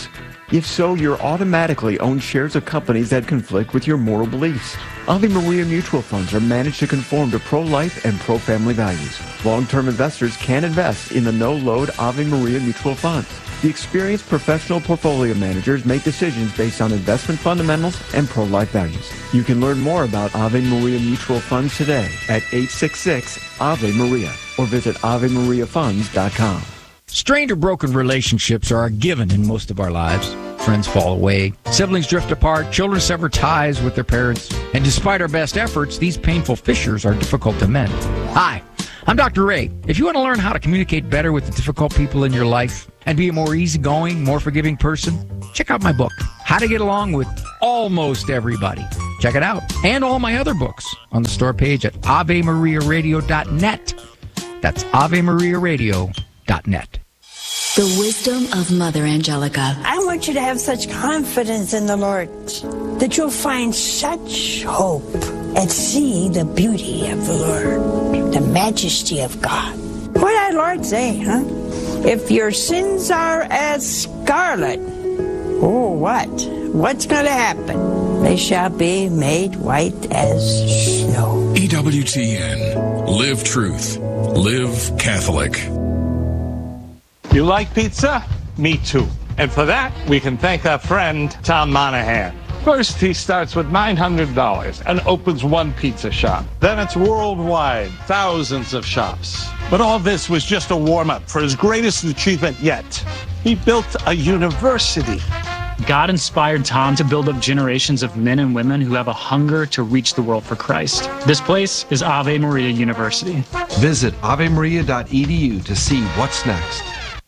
If so, you're automatically own shares of companies that conflict with your moral beliefs. Ave Maria mutual funds are managed to conform to pro-life and pro-family values. Long-term investors can invest in the no-load Ave Maria mutual funds. The experienced professional portfolio managers make decisions based on investment fundamentals and pro-life values. You can learn more about Ave Maria mutual funds today at eight six six Ave Maria or visit ave maria funds dot com. Strained or broken relationships are a given in most of our lives. Friends fall away, siblings drift apart, children sever ties with their parents, and despite our best efforts, these painful fissures are difficult to mend. Hi, I'm Doctor Ray. If you want to learn how to communicate better with the difficult people in your life and be a more easygoing, more forgiving person, check out my book, How to Get Along with Almost Everybody. Check it out. And all my other books on the store page at ave maria radio dot net. That's ave maria radio dot net. The wisdom of Mother Angelica. I want you to have such confidence in the Lord that you'll find such hope and see the beauty of the Lord, the majesty of God. What did our Lord say, huh? If your sins are as scarlet, oh, what? What's going to happen? They shall be made white as snow. E W T N. Live truth. Live Catholic. You like pizza? Me too. And for that, we can thank our friend, Tom Monahan. First, he starts with nine hundred dollars and opens one pizza shop. Then it's worldwide, thousands of shops. But all this was just a warm-up for his greatest achievement yet. He built a university. God inspired Tom to build up generations of men and women who have a hunger to reach the world for Christ. This place is Ave Maria University. Visit ave maria dot e d u to see what's next.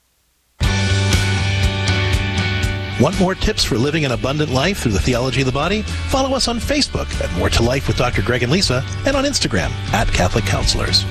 Want more tips for living an abundant life through the theology of the body? Follow us on Facebook at More to Life with Doctor Greg and Lisa, and on Instagram at Catholic Counselors.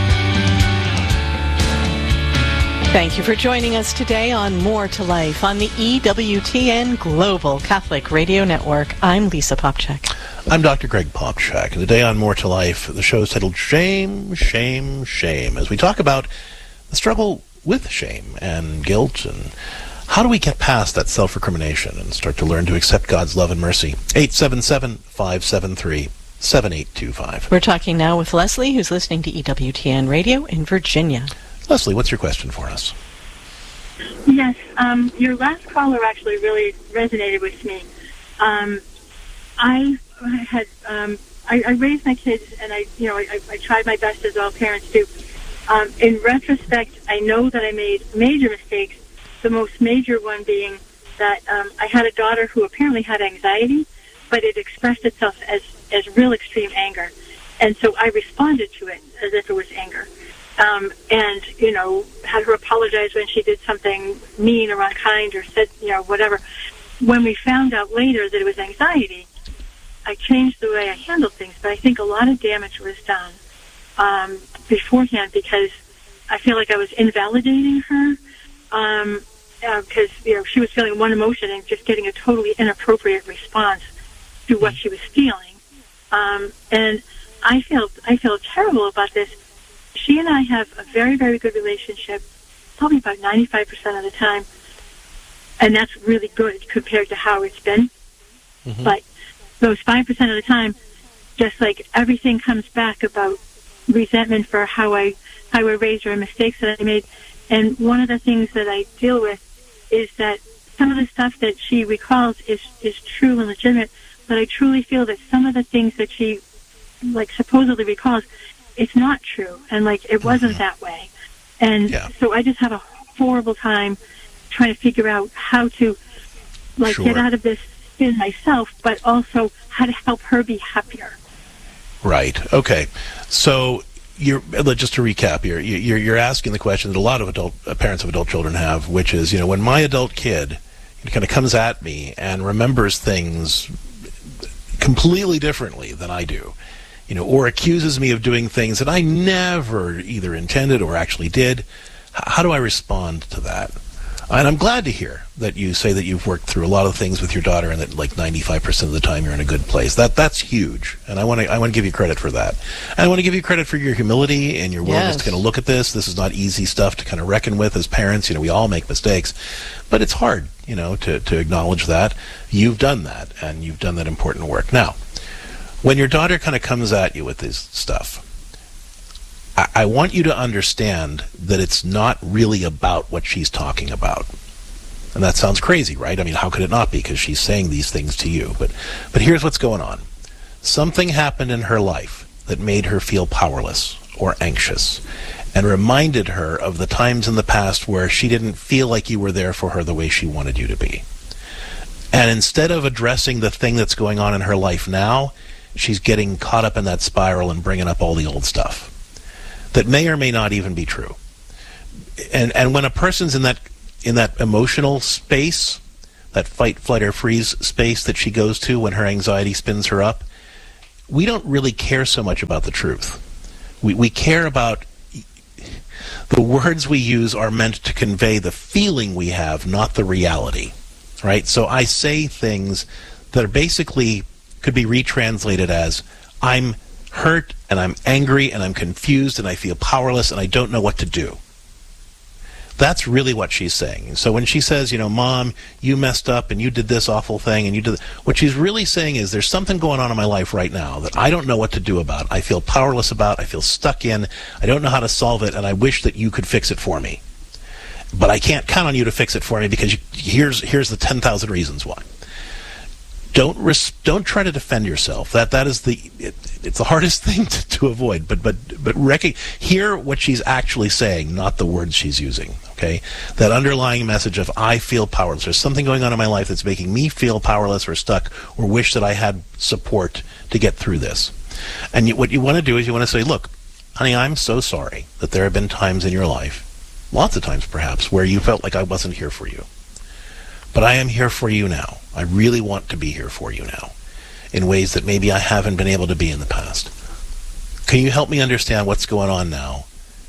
Thank you for joining us today on More to Life on the E W T N Global Catholic Radio Network. I'm Lisa Popchak. I'm Doctor Greg Popchak. And today on More to Life, the show is titled Shame, Shame, Shame, as we talk about the struggle with shame and guilt, and how do we get past that self-recrimination and start to learn to accept God's love and mercy? eight seven seven, five seven three, seven eight two five. We're talking now with Leslie, who's listening to E W T N Radio in Virginia. Leslie, what's your question for us? Yes, um, your last caller actually really resonated with me. Um, I had um, I, I raised my kids, and I you know I, I tried my best, as all parents do. Um, in retrospect, I know that I made major mistakes. The most major one being that um, I had a daughter who apparently had anxiety, but it expressed itself as, as real extreme anger. And so I responded to it as if it was anger. Um, and, you know, had her apologize when she did something mean or unkind or said, you know, whatever. When we found out later that it was anxiety, I changed the way I handled things, but I think a lot of damage was done um, beforehand because I feel like I was invalidating her. Um, because, uh, you know, she was feeling one emotion and just getting a totally inappropriate response to what she was feeling. Um, and I feel, I feel terrible about this. She and I have a very, very good relationship, probably about ninety-five percent of the time. And that's really good compared to how it's been. Mm-hmm. But those five percent of the time, just like everything comes back about resentment for how I, how I raised her and mistakes that I made. And one of the things that I deal with is that some of the stuff that she recalls is, is true and legitimate, but I truly feel that some of the things that she, like, supposedly recalls, it's not true, and, like, it wasn't mm-hmm. that way. And yeah. so I just have a horrible time trying to figure out how to, like, sure. get out of this spin myself, but also how to help her be happier. Right. Okay. So you're, just to recap, you're, you're, you're asking the question that a lot of adult uh, parents of adult children have, which is, you know, when my adult kid kind of comes at me and remembers things completely differently than I do, you know, or accuses me of doing things that I never either intended or actually did, how do I respond to that? And I'm glad to hear that you say that you've worked through a lot of things with your daughter and that like ninety-five percent of the time you're in a good place. That That's huge. And I want to I want to give you credit for that. And I want to give you credit for your humility and your willingness Yes. to kind of look at this. This is not easy stuff to kind of reckon with as parents. You know, we all make mistakes. But it's hard, you know, to, to acknowledge that. You've done that, and you've done that important work. Now, when your daughter kind of comes at you with this stuff, I want you to understand that it's not really about what she's talking about. And that sounds crazy, right? I mean, how could it not be? Because she's saying these things to you. But but here's what's going on. Something happened in her life that made her feel powerless or anxious and reminded her of the times in the past where she didn't feel like you were there for her the way she wanted you to be. And instead of addressing the thing that's going on in her life now, she's getting caught up in that spiral and bringing up all the old stuff that may or may not even be true. And and when a person's in that in that emotional space, that fight, flight, or freeze space that she goes to when her anxiety spins her up, we don't really care so much about the truth. We we care about the words we use are meant to convey the feeling we have, not the reality. Right? So I say things that are basically could be retranslated as I'm hurt and I'm angry and I'm confused and I feel powerless and I don't know what to do. That's really what she's saying. So when she says, you know, Mom, you messed up and you did this awful thing and you did, what she's really saying is there's something going on in my life right now that I don't know what to do about. I feel powerless about. I feel stuck in. I don't know how to solve it, and I wish that you could fix it for me. But I can't count on you to fix it for me because you, here's here's the ten thousand reasons why. Don't res- don't try to defend yourself. That that is the it, it's the hardest thing to, to avoid. But but but rec- hear what she's actually saying, not the words she's using. Okay, that underlying message of I feel powerless. There's something going on in my life that's making me feel powerless or stuck, or wish that I had support to get through this. And you, what you want to do is you want to say, look, honey, I'm so sorry that there have been times in your life, lots of times perhaps, where you felt like I wasn't here for you. But I am here for you now. I really want to be here for you now in ways that maybe I haven't been able to be in the past. Can you help me understand what's going on now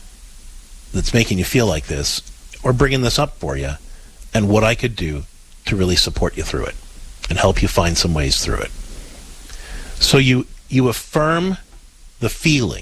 that's making you feel like this, or bringing this up for you, and what I could do to really support you through it and help you find some ways through it? So you, you affirm the feeling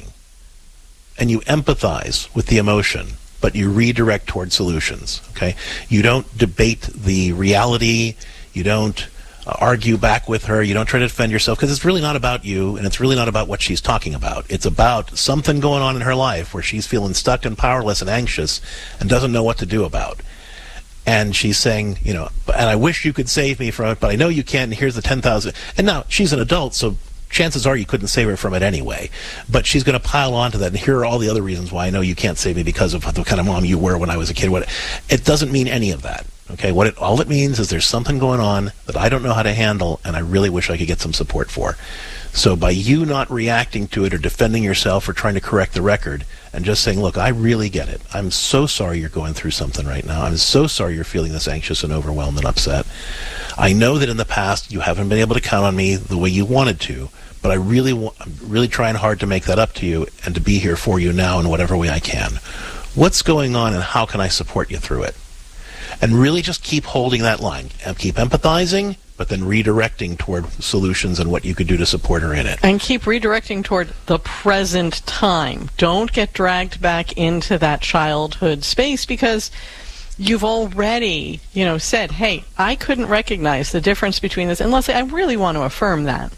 and you empathize with the emotion, but you redirect toward solutions, okay? You don't debate the reality. You don't uh, argue back with her. You don't try to defend yourself, because it's really not about you, and it's really not about what she's talking about. It's about something going on in her life where she's feeling stuck and powerless and anxious and doesn't know what to do about. And she's saying, you know, and I wish you could save me from it, but I know you can't, and here's the ten thousand. And now, she's an adult, so chances are you couldn't save her from it anyway. But she's going to pile on to that, and here are all the other reasons why I know you can't save me because of the kind of mom you were when I was a kid. What it doesn't mean any of that. Okay, what it all it means is there's something going on that I don't know how to handle, and I really wish I could get some support for. So by you not reacting to it or defending yourself or trying to correct the record and just saying, look, I really get it. I'm so sorry you're going through something right now. I'm so sorry you're feeling this anxious and overwhelmed and upset. I know that in the past you haven't been able to count on me the way you wanted to, but I really wa- I'm really trying hard to make that up to you and to be here for you now in whatever way I can. What's going on, and how can I support you through it? And really just keep holding that line and keep empathizing, but then redirecting toward solutions and what you could do to support her in it. And keep redirecting toward the present time. Don't get dragged back into that childhood space, because you've already, you know, said, hey, I couldn't recognize the difference between this. And Leslie, I really want to affirm that.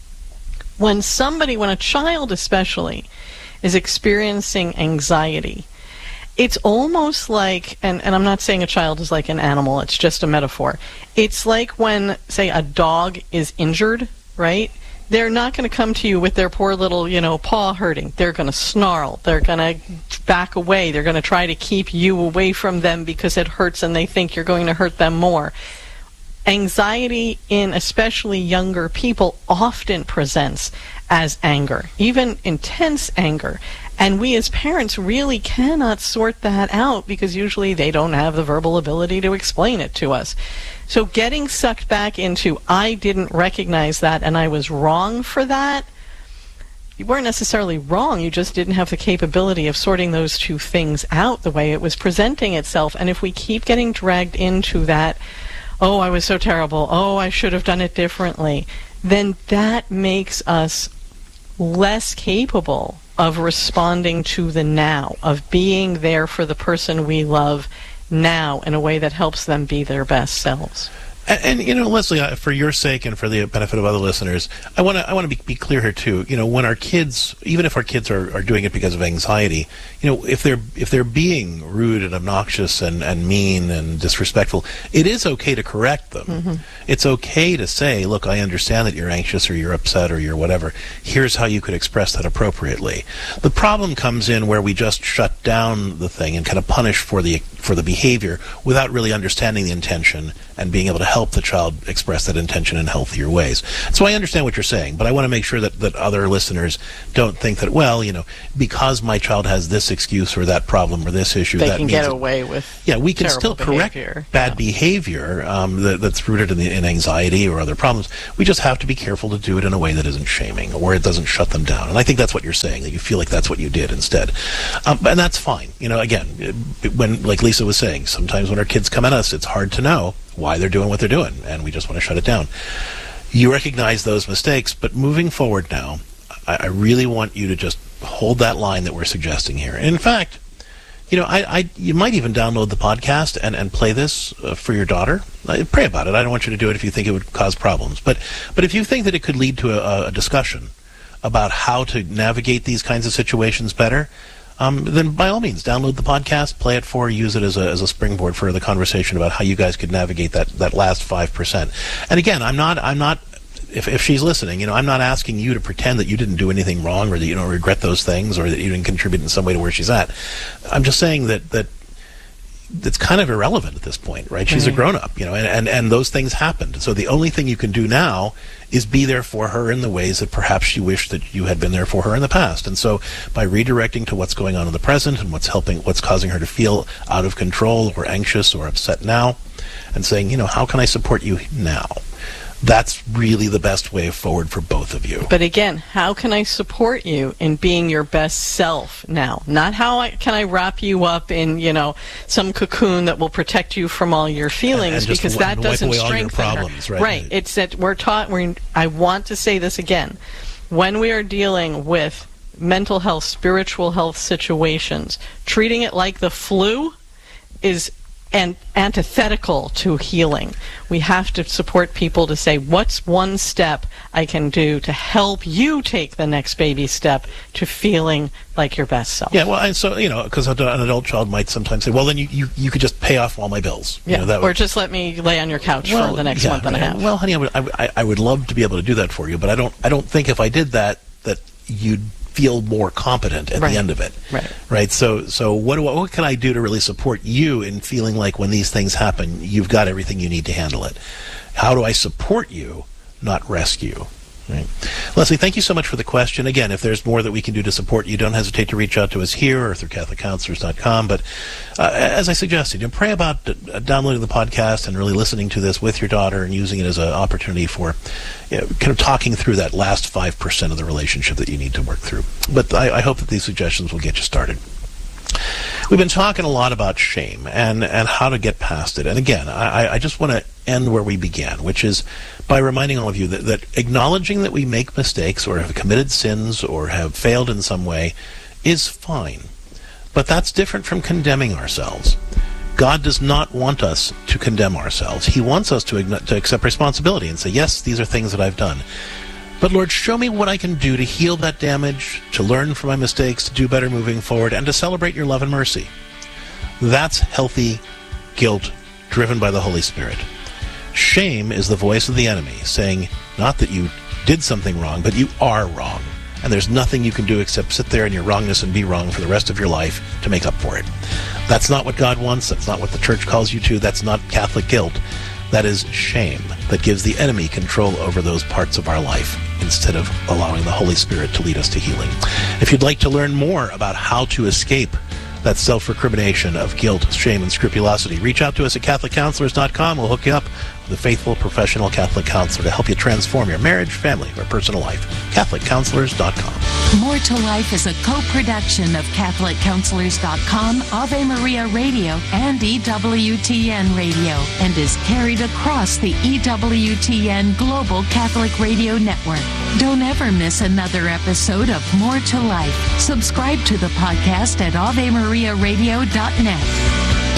When somebody, when a child especially, is experiencing anxiety, it's almost like, and, and I'm not saying a child is like an animal, it's just a metaphor. It's like when, say, a dog is injured, right? They're not going to come to you with their poor little, you know, paw hurting. They're going to snarl. They're going to back away. They're going to try to keep you away from them because it hurts and they think you're going to hurt them more. Anxiety in especially younger people often presents as anger, even intense anger. And we as parents really cannot sort that out, because usually they don't have the verbal ability to explain it to us. So getting sucked back into, I didn't recognize that and I was wrong for that, you weren't necessarily wrong. You just didn't have the capability of sorting those two things out the way it was presenting itself. And if we keep getting dragged into that, oh, I was so terrible, oh, I should have done it differently, then that makes us less capable of responding to the now, of being there for the person we love now in a way that helps them be their best selves. And, and you know, Leslie, uh, for your sake and for the benefit of other listeners, I want to I want to be, be clear here too. You know, when our kids, even if our kids are, are doing it because of anxiety, you know, if they're if they're being rude and obnoxious and, and mean and disrespectful, it is okay to correct them. Mm-hmm. It's okay to say, look, I understand that you're anxious or you're upset or you're whatever. Here's how you could express that appropriately. The problem comes in where we just shut down the thing and kind of punish for the for the behavior without really understanding the intention and being able to help the child express that intention in healthier ways. So I understand what you're saying, but I want to make sure that, that other listeners don't think that, well, you know, because my child has this excuse or that problem or this issue, they that can means get that, away with yeah, we can still correct behavior. bad yeah. behavior um, that, that's rooted in, the, in anxiety or other problems. We just have to be careful to do it in a way that isn't shaming or it doesn't shut them down. And I think that's what you're saying, that you feel like that's what you did instead. Um, and that's fine. You know, again, when, like Lisa was saying, sometimes when our kids come at us, it's hard to know why they're doing what they're doing, and we just want to shut it down. You recognize those mistakes, but moving forward now, I, I really want you to just hold that line that we're suggesting here. And in fact, you know, I, I you might even download the podcast and, and play this uh, for your daughter. Uh, pray about it. I don't want you to do it if you think it would cause problems. But but if you think that it could lead to a, a discussion about how to navigate these kinds of situations better, Um, then by all means, download the podcast, play it for, use it as a as a springboard for the conversation about how you guys could navigate that, that last five percent. And again, I'm not I'm not if if she's listening, you know, I'm not asking you to pretend that you didn't do anything wrong or that you don't regret those things or that you didn't contribute in some way to where she's at. I'm just saying that that it's kind of irrelevant at this point, right? She's right. a grown-up, you know, and, and, and those things happened. So the only thing you can do now is be there for her in the ways that perhaps she wished that you had been there for her in the past. And so by redirecting to what's going on in the present and what's helping, what's causing her to feel out of control or anxious or upset now, and saying, you know, how can I support you now? That's really the best way forward for both of you. But again, how can I support you in being your best self now? Not how I, can I wrap you up in, you know, some cocoon that will protect you from all your feelings, and, and because w- that doesn't wipe away strengthen all your problems, her. Right. Right. It's that we're taught. We're, I want to say this again. When we are dealing with mental health, spiritual health situations, treating it like the flu is and antithetical to healing. We have to support people to say, what's one step I can do to help you take the next baby step to feeling like your best self? Yeah, well, and so, you know, because an adult child might sometimes say, well, then you, you, you could just pay off all my bills. Yeah, you know, that or would, just let me lay on your couch well, for the next yeah, month and a half. Well, honey, I would, I, I would love to be able to do that for you, but I don't, I don't think if I did that, that you'd feel more competent at right. the end of it. Right. Right. So, so what do what can I do to really support you in feeling like when these things happen, you've got everything you need to handle it? How do I support you, not rescue? Right. Leslie, thank you so much for the question. Again, if there's more that we can do to support you, don't hesitate to reach out to us here or through Catholic Counselors dot com. But uh, as I suggested, you know, pray about uh, downloading the podcast and really listening to this with your daughter and using it as an opportunity for you know, kind of talking through that last five percent of the relationship that you need to work through. But I, I hope that these suggestions will get you started. We've been talking a lot about shame and, and how to get past it. And again, I, I just want to end where we began, which is by reminding all of you that, that acknowledging that we make mistakes or have committed sins or have failed in some way is fine. But that's different from condemning ourselves. God does not want us to condemn ourselves. He wants us to, to accept responsibility and say, yes, these are things that I've done. But Lord, show me what I can do to heal that damage, to learn from my mistakes, to do better moving forward, and to celebrate your love and mercy. That's healthy guilt driven by the Holy Spirit. Shame is the voice of the enemy saying, not that you did something wrong, but you are wrong. And there's nothing you can do except sit there in your wrongness and be wrong for the rest of your life to make up for it. That's not what God wants. That's not what the church calls you to. That's not Catholic guilt. That is shame that gives the enemy control over those parts of our life instead of allowing the Holy Spirit to lead us to healing. If you'd like to learn more about how to escape that self-recrimination of guilt, shame, and scrupulosity, reach out to us at Catholic Counselors dot com. We'll hook you up the faithful professional Catholic counselor to help you transform your marriage, family, or personal life. Catholic Counselors dot com. More to Life is a co-production of Catholic Counselors dot com, Ave Maria Radio, and E W T N Radio, and is carried across the E W T N Global Catholic Radio Network. Don't ever miss another episode of More to Life. Subscribe to the podcast at Ave Maria Radio dot net.